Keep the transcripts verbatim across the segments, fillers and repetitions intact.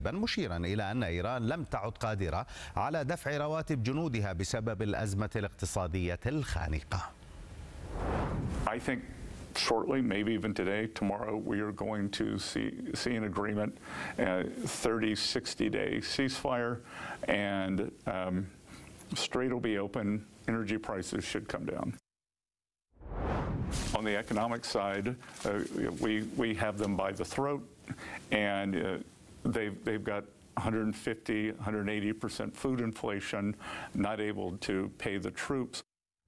مشيرا إلى أن إيران لم تعد قادرة على دفع رواتب جنودها بسبب الأزمة الاقتصادية الخانقة. I think shortly, maybe even today, tomorrow, we are going to see, see an agreement, a thirty, sixty day ceasefire, and um, Strait will be open. Energy prices should come down. On the economic side, uh, we, we have them by the throat, and uh, they've, they've got one hundred fifty, one hundred eighty percent food inflation, not able to pay the troops.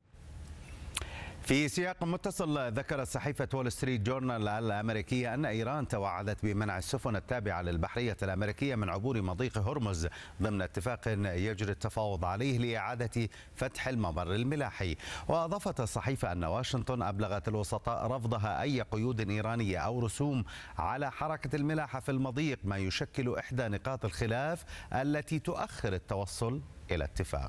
في سياق متصل، ذكرت صحيفة وول ستريت جورنال الأمريكية أن إيران توعدت بمنع السفن التابعة للبحرية الأمريكية من عبور مضيق هرمز ضمن اتفاق يجري التفاوض عليه لإعادة فتح الممر الملاحي. وأضافت الصحيفة أن واشنطن أبلغت الوسطاء رفضها أي قيود إيرانية أو رسوم على حركة الملاحة في المضيق، ما يشكل إحدى نقاط الخلاف التي تؤخر التوصل إلى اتفاق.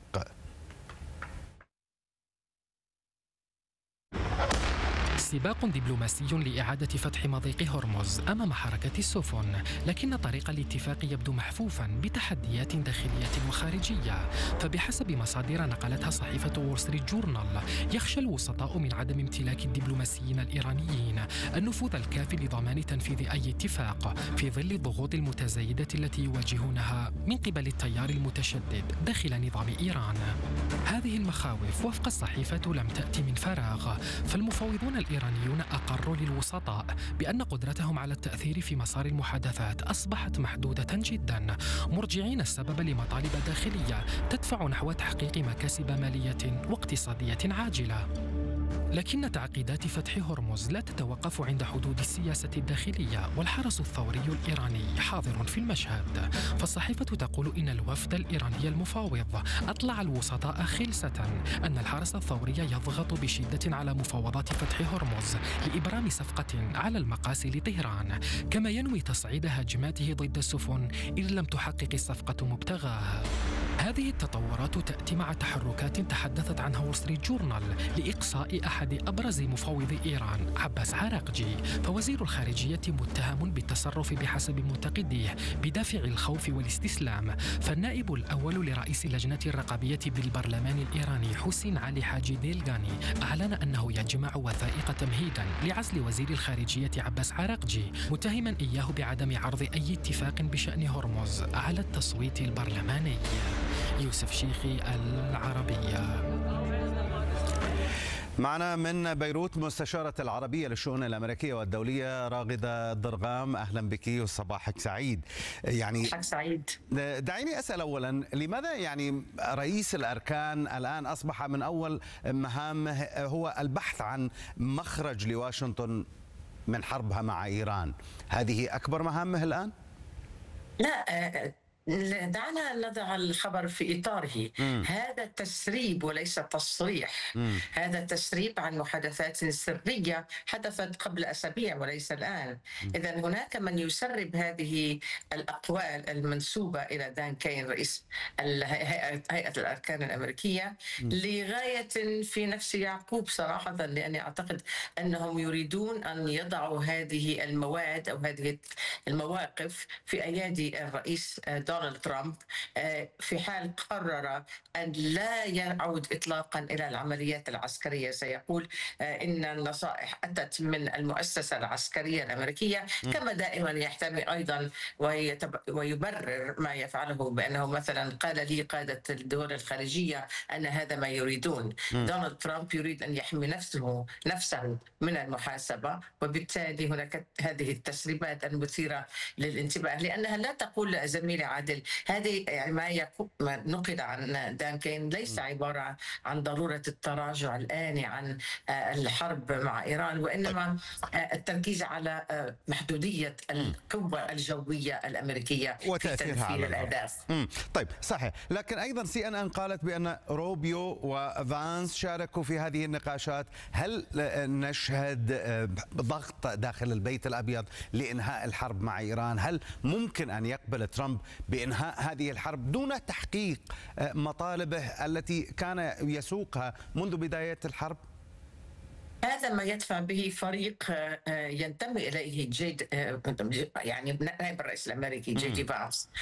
سباق دبلوماسي لإعادة فتح مضيق هرمز أمام حركة السفن، لكن طريق الاتفاق يبدو محفوفا بتحديات داخلية وخارجية. فبحسب مصادر نقلتها صحيفة وول ستريت جورنال، يخشى الوسطاء من عدم امتلاك الدبلوماسيين الإيرانيين النفوذ الكافي لضمان تنفيذ أي اتفاق في ظل الضغوط المتزايدة التي يواجهونها من قبل التيار المتشدد داخل نظام إيران. هذه المخاوف وفق الصحيفة لم تأتي من فراغ، فالمفاوضون الإيرانيون أقروا للوسطاء بأن قدرتهم على التأثير في مسار المحادثات أصبحت محدودة جدا، مرجعين السبب لمطالب داخلية تدفع نحو تحقيق مكاسب مالية واقتصادية عاجلة. لكن تعقيدات فتح هرمز لا تتوقف عند حدود السياسة الداخلية، والحرس الثوري الإيراني حاضر في المشهد. فالصحيفة تقول إن الوفد الإيراني المفاوض أطلع الوسطاء خلسة أن الحرس الثوري يضغط بشدة على مفاوضات فتح هرمز لإبرام صفقة على المقاس لطهران، كما ينوي تصعيد هجماته ضد السفن إن لم تحقق الصفقة مبتغاها. هذه التطورات تأتي مع تحركات تحدثت عنها وول ستريت جورنال لإقصاء أحد أبرز مفاوضي إيران عباس عراقجي. فوزير الخارجية متهم بالتصرف بحسب منتقديه بدافع الخوف والاستسلام. فالنائب الأول لرئيس اللجنة الرقابية بالبرلمان الإيراني حسين علي حاجي ديلغاني أعلن أنه يجمع وثائق تمهيدا لعزل وزير الخارجية عباس عراقجي، متهما إياه بعدم عرض أي اتفاق بشأن هرمز على التصويت البرلماني. يوسف شيخي، العربية. معنا من بيروت مستشارة العربية للشؤون الأمريكية والدولية راغدة ضرغام، أهلا بك وصباحك سعيد. يعني صباحك سعيد. دعيني أسأل أولا، لماذا يعني رئيس الأركان الآن أصبح من أول مهامه هو البحث عن مخرج لواشنطن من حربها مع إيران؟ هذه أكبر مهامه الآن؟ لا، دعنا نضع الخبر في إطاره. مم. هذا تسريب وليس تصريح. مم. هذا تسريب عن محادثات سرية حدثت قبل أسابيع وليس الآن. إذا هناك من يسرب هذه الأقوال المنسوبة إلى دان كين رئيس هيئة, هيئة الأركان الأمريكية مم. لغاية في نفس يعقوب صراحة، لأني أعتقد أنهم يريدون أن يضعوا هذه المواد أو هذه المواقف في أيادي الرئيس دونالد ترامب في حال قرر أن لا يعود إطلاقا إلى العمليات العسكرية. سيقول إن النصائح أتت من المؤسسة العسكرية الأمريكية، كما دائما يحتمي أيضا ويبرر ما يفعله بأنه مثلا قال لي قادة الدول الخارجية أن هذا ما يريدون. دونالد ترامب يريد أن يحمي نفسه نفسه من المحاسبة، وبالتالي هناك هذه التسريبات المثيرة للانتباه، لأنها لا تقول زميلي عادل هذه يعني ما, ما نقل عن دان كين ليس عبارة عن ضرورة التراجع الآني عن الحرب مع إيران، وإنما التركيز على محدودية القوة الجوية الأمريكية في تنفيذ الأهداف. طيب صحيح، لكن أيضا سي أن أن قالت بأن روبيو وفانس شاركوا في هذه النقاشات. هل نشهد ضغط داخل البيت الأبيض لإنهاء الحرب مع إيران؟ هل ممكن أن يقبل ترامب بإنهاء هذه الحرب دون تحقيق مطالبه التي كان يسوقها منذ بداية الحرب؟ هذا ما يدفع به فريق ينتمي إليه جيد يعني نائب الرئيس الأمريكي جي دي فانس.